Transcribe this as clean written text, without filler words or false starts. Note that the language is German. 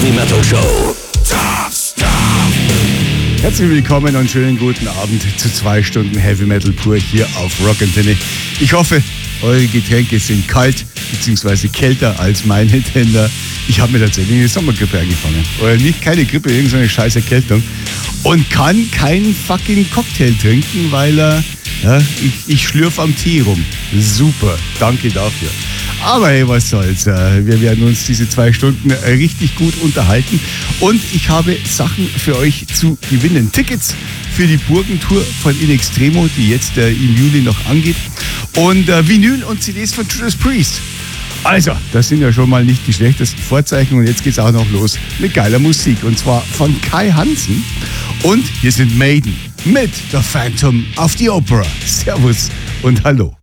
Heavy Metal Show. Herzlich willkommen und schönen guten Abend zu 2 Stunden Heavy Metal pur hier auf Rock Antenne. Ich hoffe, eure Getränke sind kalt bzw. kälter als meine, denn ich habe mir tatsächlich eine Sommergrippe eingefangen. Oder nicht keine Grippe, irgendeine scheiß Erkältung. Und kann keinen fucking Cocktail trinken, weil ich schlürfe am Tee rum. Super, danke dafür. Aber hey, was soll's. Wir werden uns diese 2 Stunden richtig gut unterhalten. Und ich habe Sachen für euch zu gewinnen. Tickets für die Burgentour von In Extremo, die jetzt im Juli noch angeht. Und Vinyl und CDs von Judas Priest. Also, das sind ja schon mal nicht die schlechtesten Vorzeichen. Und jetzt geht's auch noch los mit geiler Musik. Und zwar von Kai Hansen. Und hier sind Maiden mit The Phantom of the Opera. Servus und hallo.